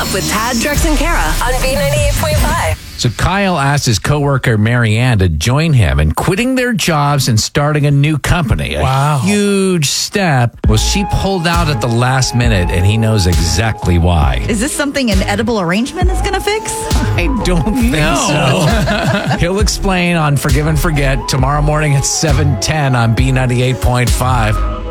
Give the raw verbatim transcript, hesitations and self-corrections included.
Up with Tad, Drex, and Kara on B ninety-eight point five. So Kyle asked his coworker Marianne to join him in quitting their jobs and starting a new company. A Wow. huge step. Well, she pulled out at the last minute, and he knows exactly why. Is this something an edible arrangement is going to fix? I don't think so. He'll explain on Forgive and Forget tomorrow morning at seven ten on B ninety-eight point five.